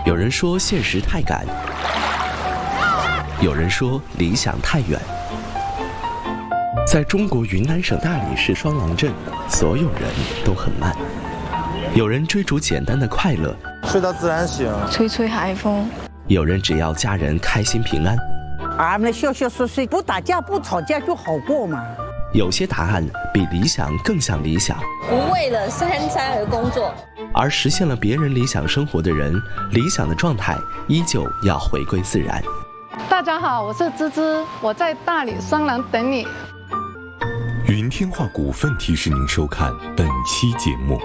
有人说现实太赶，有人说理想太远。在中国云南省大理市双廊镇，所有人都很慢。有人追逐简单的快乐， 睡到自然醒， 吹吹海风。 有人只要家人开心平安。 俺们笑笑说说，不打架不吵架就好过嘛。 有些答案比理想更像理想。 不为了三餐而工作， 而实现了别人理想生活的人，理想的状态依旧要回归自然。 大家好，我是芝芝，我在大理双廊等你。 云天化股份提示您收看本期节目。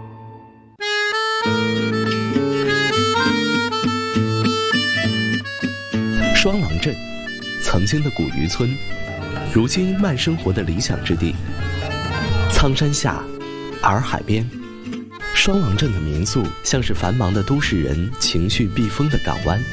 双廊镇，曾经的古渔村，如今慢生活的理想之地。苍山下，洱海边，双廊镇的民宿像是繁忙的都市人情绪避风的港湾。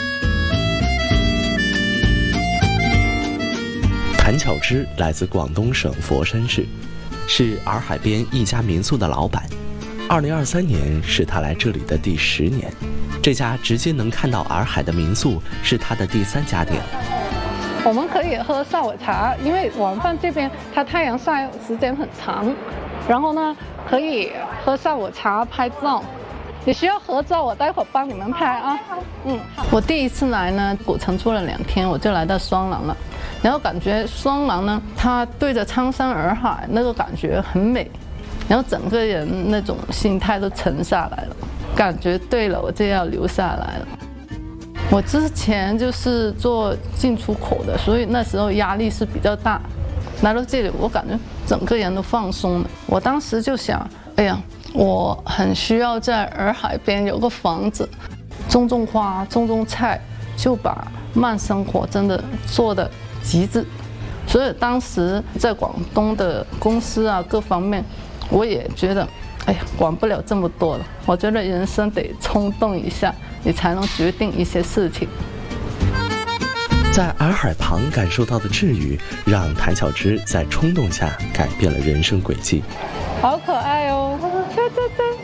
谭巧芝来自广东省佛山市，是洱海边一家民宿的老板。2023年是他来这里的第10年，这家直接能看到洱海的民宿是他的第3家店。 我们可以喝下午茶，因为晚饭这边它太阳晒时间很长，然后呢可以喝下午茶拍照。你需要合照，我待会儿帮你们拍啊。我第一次来呢，古城住了2天，我就来到双廊了。然后感觉双廊呢，它对着苍山洱海，那个感觉很美，然后整个人那种心态都沉下来了，感觉对了，我就要留下来了。我之前就是做进出口的，所以那时候压力是比较大。来到这里，我感觉整个人都放松了。我当时就想，哎呀，我很需要在洱海边有个房子，种种花，种种菜，就把慢生活真的做得极致。所以当时在广东的公司啊各方面，我也觉得，哎呀，管不了这么多了。我觉得人生得冲动一下，你才能决定一些事情。 在洱海旁感受到的治愈，让谭巧芝在冲动下改变了人生轨迹。 好可爱哦！对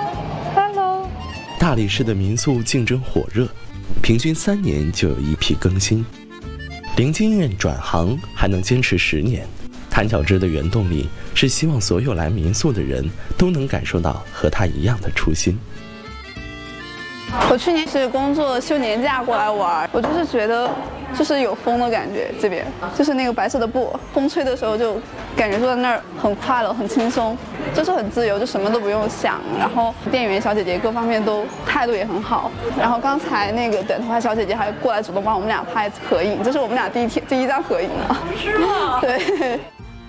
，Hello。 大理市的民宿竞争火热，平均3年就有一批更新。零经验转行还能坚持10年，谭巧芝的原动力是希望所有来民宿的人都能感受到和她一样的初心。 我去年是工作休年假过来玩，我就是觉得就是有风的感觉，这边就是那个白色的布，风吹的时候就感觉坐在那儿很快乐很轻松，就是很自由，就什么都不用想。然后店员小姐姐各方面都态度也很好，然后刚才那个短头发小姐姐还过来主动帮我们俩拍合影，这是我们俩第一张合影了。是吗？对。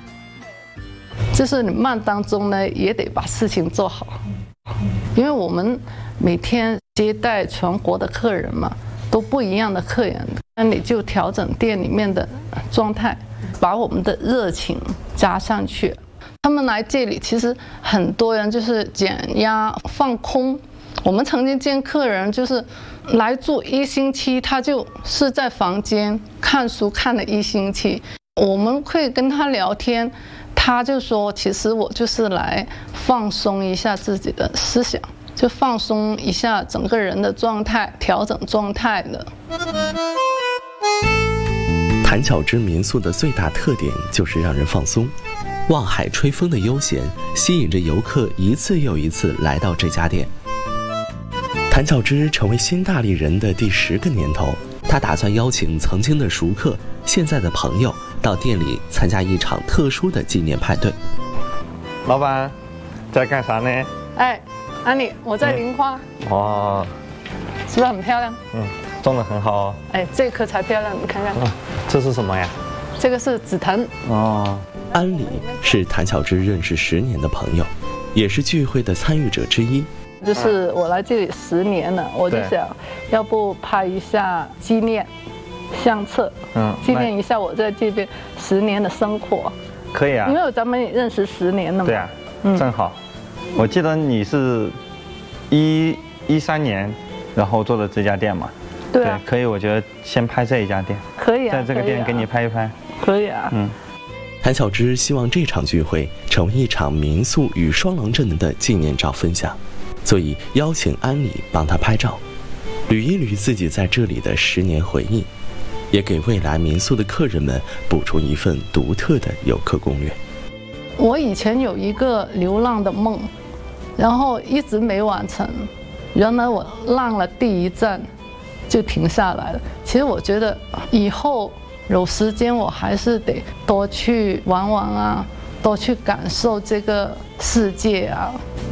就是你慢当中呢，也得把事情做好，因为我们每天接待全国的客人嘛，都不一样的客人，那你就调整店里面的状态，把我们的热情加上去。他们来这里，其实很多人就是减压放空。我们曾经见客人就是来住1星期，他就是在房间看书看了1星期，我们会跟他聊天，他就说其实我就是来放松一下自己的思想，就放松一下整个人的状态，调整状态的。 谭巧芝民宿的最大特点就是让人放松，望海吹风的悠闲吸引着游客一次又一次来到这家店。谭巧芝成为新大理人的第10个年头，他打算邀请曾经的熟客、现在的朋友到店里参加一场特殊的纪念派对。 老板，在干啥呢？ 哎，安妮，我在淋花。 哦， 是不是很漂亮？ 种得很好哦。 哎，这棵才漂亮，你看看。 这是什么呀？ 这个是紫藤。 哦。 安里是谭巧芝认识10年的朋友，也是聚会的参与者之一。 就是我来这里10年了，我就想，要不拍一下纪念相册，纪念一下我在这边10年的生活。 可以啊， 因为咱们也认识10年了嘛。 对啊，正好。我记得你是13年，然后做的这家店嘛。 对啊。 可以，我觉得先拍这一家店。 可以啊。 在这个店给你拍一拍。 可以啊。 谭巧芝希望这场聚会成为一场民宿与双廊镇的纪念照分享，所以邀请安里帮他拍照。 捋一捋自己在这里的10年回忆，也给未来民宿的客人们补充一份独特的游客攻略。 我以前有一个流浪的梦，然后一直没完成。原来我浪了第一站就停下来了。其实我觉得以后有时间我还是得多去玩玩啊，多去感受这个世界啊。